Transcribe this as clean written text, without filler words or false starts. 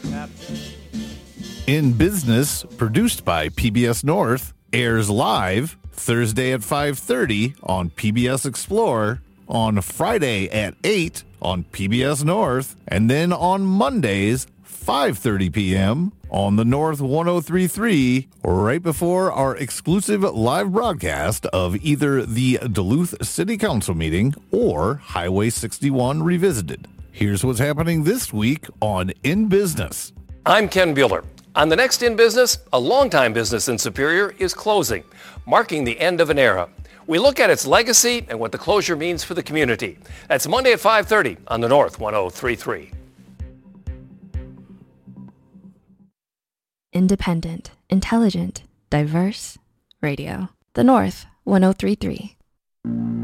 In Business, produced by PBS North, airs live Thursday at 5:30 on PBS Explore, on Friday at 8 on PBS North, and then on Mondays, 5:30 p.m. on the North 103.3, right before our exclusive live broadcast of either the Duluth City Council meeting or Highway 61 Revisited. Here's what's happening this week on In Business. I'm Ken Bueller. On the next In Business, a longtime business in Superior is closing, marking the end of an era. We look at its legacy and what the closure means for the community. That's Monday at 5:30 on the North 103.3. Independent, intelligent, diverse radio. The North 103.3.